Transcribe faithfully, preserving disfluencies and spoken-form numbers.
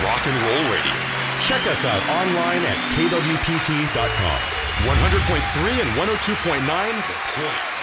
rock and roll radio. Check us out online at K W P T dot com. one hundred point three and one oh two point nine The Point.